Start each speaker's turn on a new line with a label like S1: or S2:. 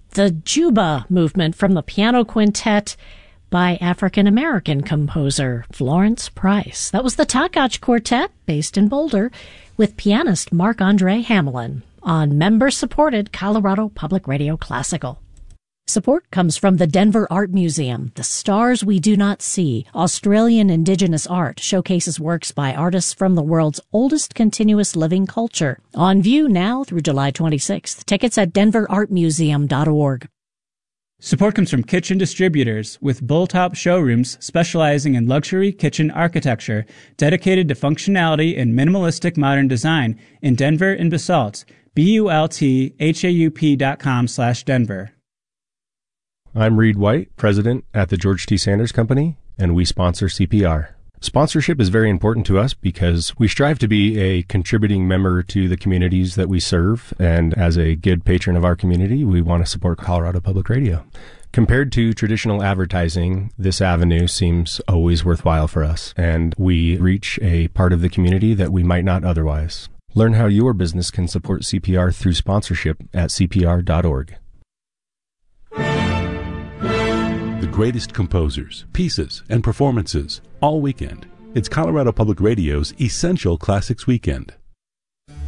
S1: the Juba movement from the piano quintet by African-American composer Florence Price. That was the Takach Quartet, based in Boulder, with pianist Marc-Andre Hamelin on member-supported Colorado Public Radio Classical. Support comes from the Denver Art Museum. The Stars We Do Not See, Australian Indigenous art, showcases works by artists from the world's oldest continuous living culture. On view now through July 26th. Tickets at denverartmuseum.org.
S2: Support comes from Kitchen Distributors, with Bulltop showrooms specializing in luxury kitchen architecture, dedicated to functionality and minimalistic modern design in Denver and Basalt. BULTHAUP.com/Denver.
S3: I'm Reed White, president at the George T. Sanders Company, and we sponsor CPR. Sponsorship is very important to us because we strive to be a contributing member to the communities that we serve, and as a good patron of our community, we want to support Colorado Public Radio. Compared to traditional advertising, this avenue seems always worthwhile for us, and we reach a part of the community that we might not otherwise. Learn how your business can support CPR through sponsorship at cpr.org.
S4: The greatest composers, pieces, and performances all weekend. It's Colorado Public Radio's Essential Classics Weekend.